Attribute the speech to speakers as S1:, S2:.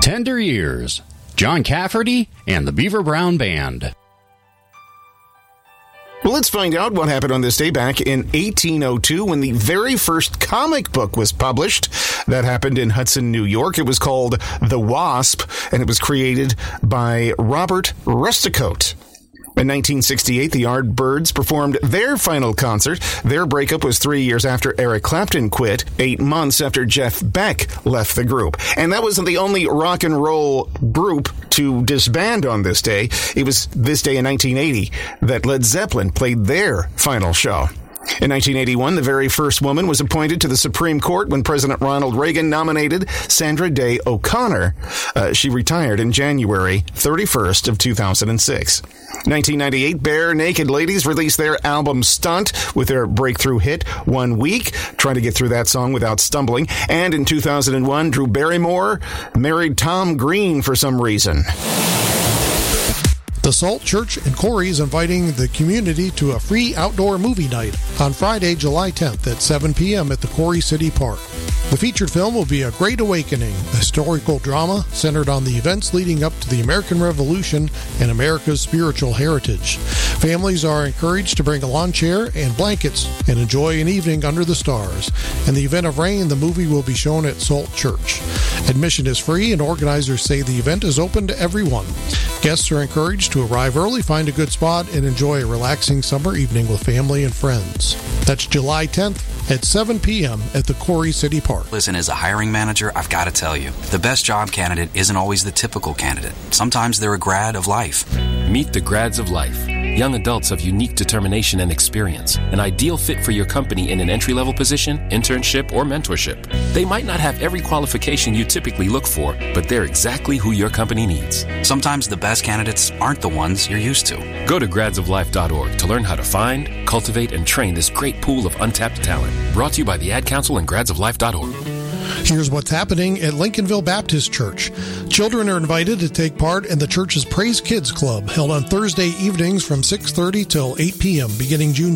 S1: Tender Years, John Cafferty and the Beaver Brown Band.
S2: Well, let's find out what happened on this day back in 1802 when the very first comic book was published. That happened in Hudson, New York. It was called The Wasp, and it was created by Robert Rusticote. In 1968, the Yardbirds performed their final concert. Their breakup was 3 years after Eric Clapton quit, 8 months after Jeff Beck left the group. And that wasn't the only rock and roll group to disband on this day. It was this day in 1980 that Led Zeppelin played their final show. In 1981, the very first woman was appointed to the Supreme Court when President Ronald Reagan nominated Sandra Day O'Connor. She retired in January 31st of 2006. 1998, Bare Naked Ladies released their album Stunt with their breakthrough hit, 1 Week, trying to get through that song without stumbling. And in 2001, Drew Barrymore married Tom Green for some reason.
S3: The Salt Church in Corey is inviting the community to a free outdoor movie night on Friday, July 10th at 7 p.m. at the Corey City Park. The featured film will be A Great Awakening, a historical drama centered on the events leading up to the American Revolution and America's spiritual heritage. Families are encouraged to bring a lawn chair and blankets and enjoy an evening under the stars. In the event of rain, the movie will be shown at Salt Church. Admission is free, and organizers say the event is open to everyone. Guests are encouraged to arrive early, find a good spot, and enjoy a relaxing summer evening with family and friends. That's July 10th at 7 p.m. at the Corey City Park.
S4: Listen, as a hiring manager, I've got to tell you, the best job candidate isn't always the typical candidate. Sometimes they're a grad of life.
S5: Meet the grads of life. Young adults of unique determination and experience. An ideal fit for your company in an entry-level position, internship, or mentorship. They might not have every qualification you typically look for, but they're exactly who your company needs.
S4: Sometimes the best candidates aren't the ones you're used to.
S5: Go to gradsoflife.org to learn how to find, cultivate, and train this great pool of untapped talent. Brought to you by the Ad Council and gradsoflife.org.
S3: Here's what's happening at Lincolnville Baptist Church. Children are invited to take part in the church's Praise Kids Club, held on Thursday evenings from 6:30 till 8 p.m., beginning June